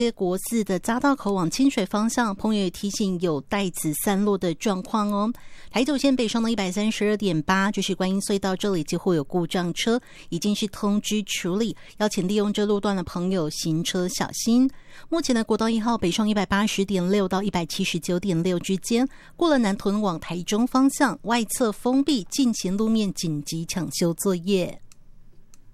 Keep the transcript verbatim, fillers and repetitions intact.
国四的匝道口往清水方向，朋友也提醒有带子散落的状况哦。台九线北上的 一百三十二点八， 就是观音隧道这里几乎有故障车，已经是通知处理，邀请利用这路段的朋友行车小心。目前的国道一号北上 一百八十点六 到 一百七十九点六 之间，过了南屯往台中方向外侧封闭，进行路面紧急抢修作业。